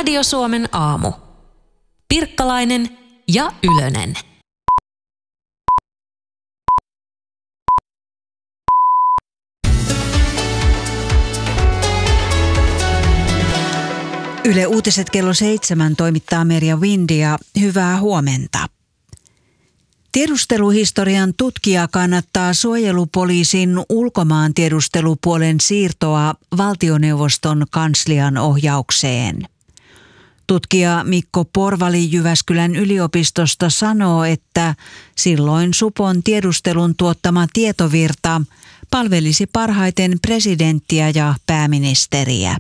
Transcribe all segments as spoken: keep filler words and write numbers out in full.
Radio Suomen aamu. Pirkkalainen ja Ylönen. Yle Uutiset kello seitsemän toimittaa Merja Windia. Hyvää huomenta. Tiedusteluhistorian tutkija kannattaa suojelupoliisin ulkomaantiedustelupuolen siirtoa valtioneuvoston kanslian ohjaukseen. Tutkija Mikko Porvali Jyväskylän yliopistosta sanoo, että silloin supon tiedustelun tuottama tietovirta palvelisi parhaiten presidenttiä ja pääministeriä.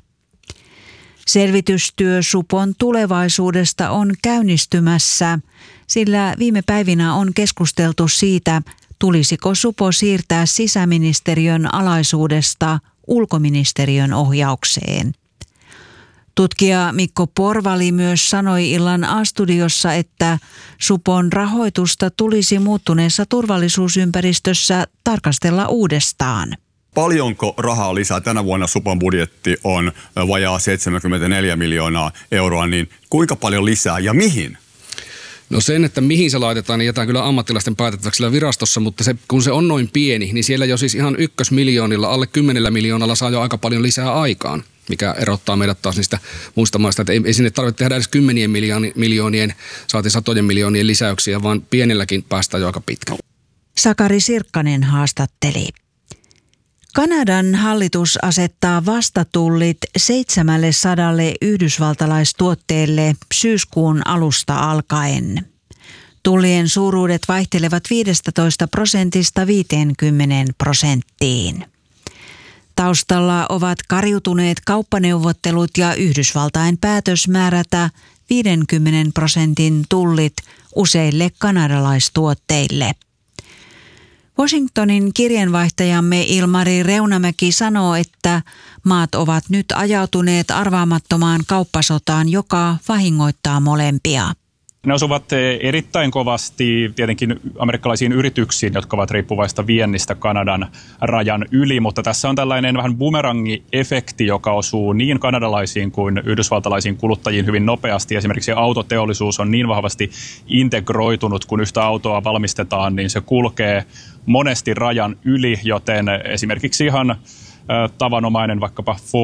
Selvitystyö supon tulevaisuudesta on käynnistymässä, sillä viime päivinä on keskusteltu siitä, tulisiko supo siirtää sisäministeriön alaisuudesta ulkoministeriön ohjaukseen. Tutkija Mikko Porvali myös sanoi illan A-studiossa, että supon rahoitusta tulisi muuttuneessa turvallisuusympäristössä tarkastella uudestaan. Paljonko rahaa lisää? Tänä vuonna supon budjetti on vajaa seitsemänkymmentäneljä miljoonaa euroa, niin kuinka paljon lisää ja mihin? No sen, että mihin se laitetaan, niin jätään kyllä ammattilaisten päätettäväksi siellä virastossa, mutta se, kun se on noin pieni, niin siellä jo siis ihan ykkösmiljoonilla, alle kymmenellä miljoonalla saa jo aika paljon lisää aikaan, mikä erottaa meidät taas niistä muista maista, että ei, ei sinne tarvitse tehdä edes kymmenien miljoonien, miljoonien, saati satojen miljoonien lisäyksiä, vaan pienelläkin päästään jo aika pitkä. Sakari Sirkkanen haastatteli. Kanadan hallitus asettaa vastatullit seitsemänsataa yhdysvaltalaistuotteelle syyskuun alusta alkaen. Tullien suuruudet vaihtelevat viidestätoista prosentista viiteenkymmeneen prosenttiin. Taustalla ovat kariutuneet kauppaneuvottelut ja Yhdysvaltain päätös määrätä viidenkymmenen prosentin tullit useille kanadalaistuotteille. Washingtonin kirjeenvaihtajamme Ilmari Reunamäki sanoo, että maat ovat nyt ajautuneet arvaamattomaan kauppasotaan, joka vahingoittaa molempia. Ne osuvat erittäin kovasti tietenkin amerikkalaisiin yrityksiin, jotka ovat riippuvaista viennistä Kanadan rajan yli, mutta tässä on tällainen vähän bumerangi-efekti, joka osuu niin kanadalaisiin kuin yhdysvaltalaisiin kuluttajiin hyvin nopeasti. Esimerkiksi autoteollisuus on niin vahvasti integroitunut, kun yhtä autoa valmistetaan, niin se kulkee monesti rajan yli, joten esimerkiksi ihan tavanomainen vaikkapa